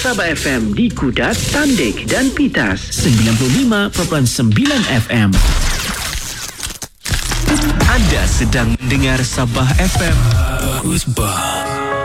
Sabah FM di Kudat, Tandik dan Pitas. 95.9 FM. Anda sedang mendengar Sabah FM. Bagus bah.